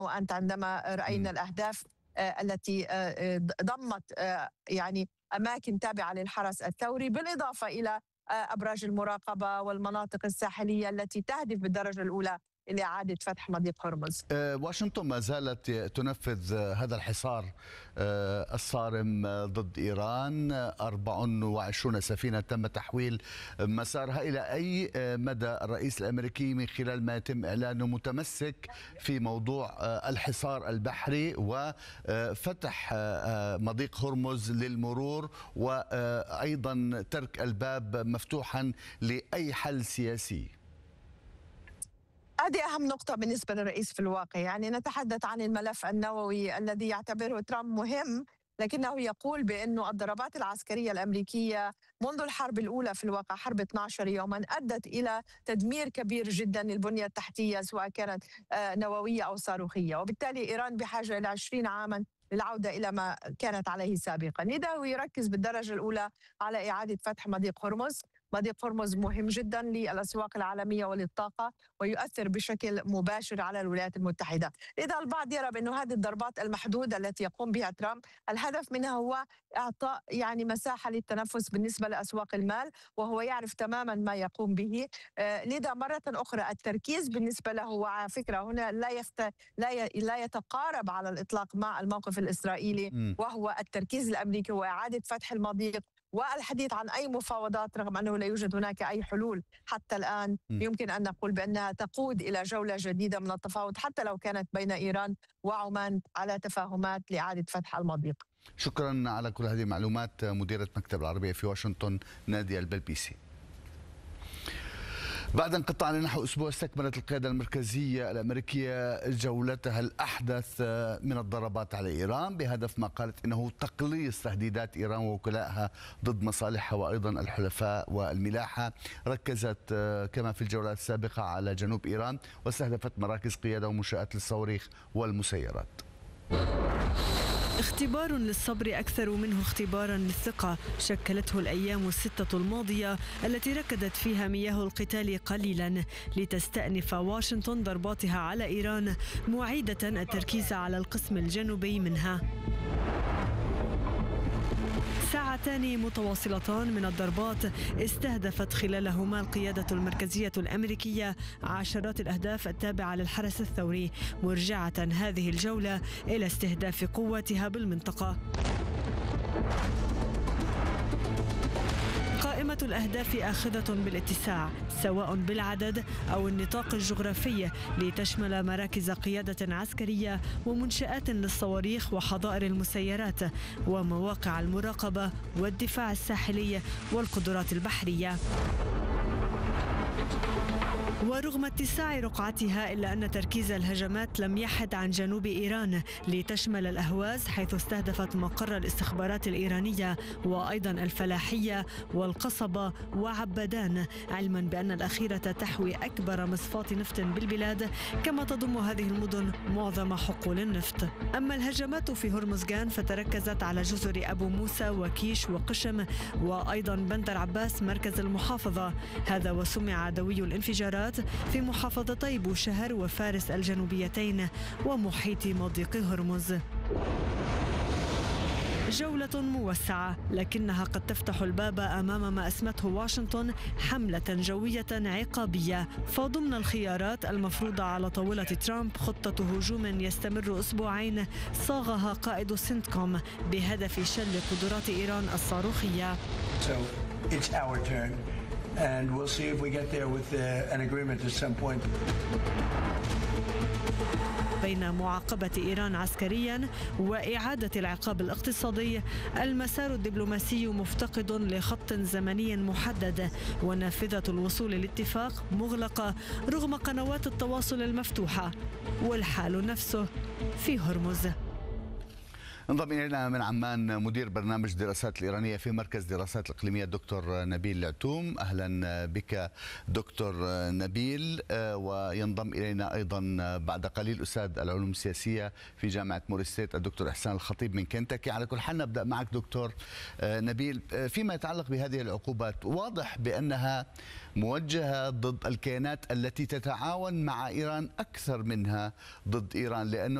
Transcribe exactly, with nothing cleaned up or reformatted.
وأنت عندما رأينا الأهداف التي ضمت يعني أماكن تابعة للحرس الثوري، بالإضافة إلى أبراج المراقبة والمناطق الساحلية التي تهدف بالدرجة الأولى لإعادة فتح مضيق هرمز. واشنطن ما زالت تنفذ هذا الحصار الصارم ضد إيران. أربع وعشرين سفينة تم تحويل مسارها. إلى أي مدى الرئيس الأمريكي من خلال ما يتم إعلانه متمسك في موضوع الحصار البحري وفتح مضيق هرمز للمرور، وأيضا ترك الباب مفتوحا لأي حل سياسي؟ هذه أهم نقطة بالنسبة للرئيس في الواقع. يعني نتحدث عن الملف النووي الذي يعتبره ترامب مهم، لكنه يقول بأن الضربات العسكرية الأمريكية منذ الحرب الأولى في الواقع حرب اثني عشر يوما أدت إلى تدمير كبير جدا للبنية التحتية سواء كانت نووية أو صاروخية، وبالتالي إيران بحاجة إلى عشرين عاما للعودة إلى ما كانت عليه سابقا. لذا هو يركز بالدرجة الأولى على إعادة فتح مضيق هرمز. مضيق هرمز مهم جدا للأسواق العالمية وللطاقة ويؤثر بشكل مباشر على الولايات المتحدة. لذا البعض يرى بأن هذه الضربات المحدودة التي يقوم بها ترامب الهدف منها هو إعطاء يعني مساحة للتنفس بالنسبة لأسواق المال، وهو يعرف تماما ما يقوم به. آه لذا مرة أخرى التركيز بالنسبة له، وعلى فكرة هنا لا يفت... لا ي... لا يتقارب على الإطلاق مع الموقف الإسرائيلي، وهو التركيز الأمريكي وإعادة فتح المضيق والحديث عن أي مفاوضات، رغم أنه لا يوجد هناك أي حلول حتى الآن يمكن أن نقول بأنها تقود إلى جولة جديدة من التفاوض حتى لو كانت بين إيران وعمان على تفاهمات لإعادة فتح المضيق. شكرا على كل هذه المعلومات مديرة مكتب العربية في واشنطن نادية البلبيسي. بعد انقطاع لنحو أسبوع استكملت القيادة المركزية الأمريكية جولتها الأحدث من الضربات على إيران بهدف ما قالت إنه تقليص تهديدات إيران ووكلائها ضد مصالحها وأيضا الحلفاء والملاحة. ركزت كما في الجولات السابقة على جنوب إيران واستهدفت مراكز قيادة ومنشآت للصواريخ والمسيرات. اختبار للصبر أكثر منه اختبارا للثقة شكلته الأيام الستة الماضية التي ركدت فيها مياه القتال قليلا لتستأنف واشنطن ضرباتها على إيران، معيدة التركيز على القسم الجنوبي منها. ساعتان متواصلتان من الضربات استهدفت خلالهما القيادة المركزية الأمريكية عشرات الأهداف التابعة للحرس الثوري، مرجعة هذه الجولة إلى استهداف قواتها بالمنطقة. قائمة الأهداف آخذة بالاتساع سواء بالعدد أو النطاق الجغرافي، لتشمل مراكز قيادة عسكرية ومنشآت للصواريخ وحظائر المسيرات ومواقع المراقبة والدفاع الساحلي والقدرات البحرية. ورغم اتساع رقعتها إلا أن تركيز الهجمات لم يحد عن جنوب إيران لتشمل الأهواز، حيث استهدفت مقر الاستخبارات الإيرانية وأيضا الفلاحية والقصبة وعبدان، علما بأن الأخيرة تحوي أكبر مصفاة نفط بالبلاد، كما تضم هذه المدن معظم حقول النفط. أما الهجمات في هرمزغان فتركزت على جزر أبو موسى وكيش وقشم وأيضا بندر عباس مركز المحافظة، هذا وسمع دوي الانفجارات في محافظتي بوشهر وفارس الجنوبيتين ومحيط مضيق هرمز. جولة موسعة لكنها قد تفتح الباب أمام ما أسمته واشنطن حملة جوية عقابية. فضمن الخيارات المفروضة على طاولة ترامب خطة هجوم يستمر أسبوعين صاغها قائد سنتكوم بهدف شل قدرات إيران الصاروخية. So it's our turn. And we'll see if we get there with uh, an agreement at some point. بين معاقبة إيران عسكريا وإعادة العقاب الاقتصادي، المسار الدبلوماسي مفتقد لخط زمني محدد، ونافذة الوصول لاتفاق مغلقة رغم قنوات التواصل المفتوحة، والحال نفسه في هرمز. انضم الينا من عمان مدير برنامج دراسات الايرانيه في مركز دراسات الاقليميه الدكتور نبيل العتوم. اهلا بك دكتور نبيل. وينضم الينا ايضا بعد قليل استاذ العلوم السياسيه في جامعه موريستيت الدكتور احسان الخطيب من كنتاكي. على كل حال نبدا معك دكتور نبيل. فيما يتعلق بهذه العقوبات، واضح بانها موجهه ضد الكيانات التي تتعاون مع ايران اكثر منها ضد ايران، لانه